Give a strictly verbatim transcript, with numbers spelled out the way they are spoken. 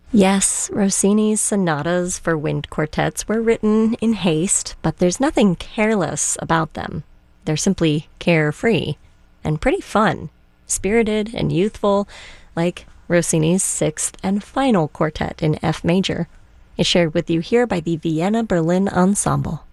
Yes, Rossini's sonatas for wind quartets were written in haste, but there's nothing careless about them. They're simply carefree and pretty fun, spirited and youthful, like Rossini's sixth and final quartet in F major. It's shared with you here by the Vienna Berlin Ensemble.